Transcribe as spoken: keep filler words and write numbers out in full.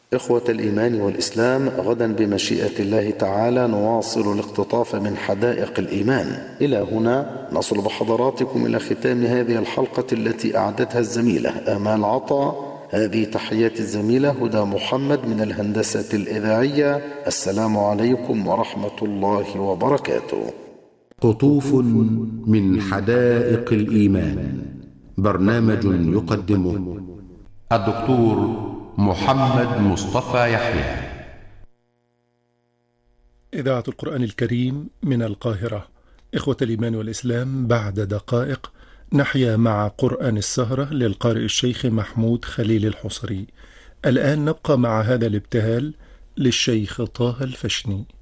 إخوة الإيمان والإسلام، غدا بمشيئة الله تعالى نواصل الاقتطاف من حدائق الإيمان. إلى هنا نصل بحضراتكم إلى ختام هذه الحلقة التي أعدتها الزميلة آمال عطا. هذه تحيات الزميلة هدى محمد من الهندسة الإذاعية. السلام عليكم ورحمة الله وبركاته. قطوف من حدائق الإيمان، برنامج يقدمه الدكتور محمد مصطفى يحيى. إذاعة القرآن الكريم من القاهرة. إخوة الإيمان والإسلام، بعد دقائق نحيا مع قرآن السهرة للقارئ الشيخ محمود خليل الحصري. الآن نبقى مع هذا الابتهال للشيخ طه الفشني.